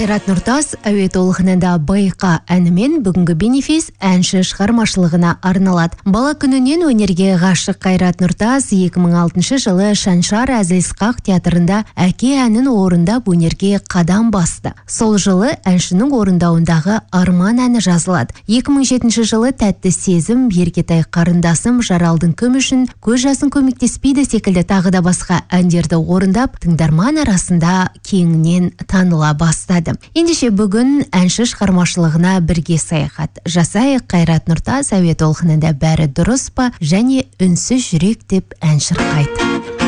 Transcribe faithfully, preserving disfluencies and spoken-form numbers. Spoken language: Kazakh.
Қайрат Нұртас әуе толқынында байқа әнімен бүгінгі бенефис әнші шығармашылығына арналады. Бала күнінен өнерге ғашық Қайрат Нұртас екі мың алтыншы жылы Шаншар Әзілісқақ театрында әке әнін орындап өнерге қадам басты. Сол жылы әншінің орындауындағы Арман әні жазылады. екі мың жетінші жылы Тәтті сезім, Еркетай қарындасым, Жаралдың күмішін, Көз жасын көмектеспейді секілді тағы да басқа әндерді орындап, тыңдарман арасында кеңінен таныла бастады. Ендеше бүгін әнші шығармашылығына бірге саяхат жасайық. Қайрат Нұртас әуе толқынында бәрі дұрыс па және үнсіз жүрек деп ән шырқайды.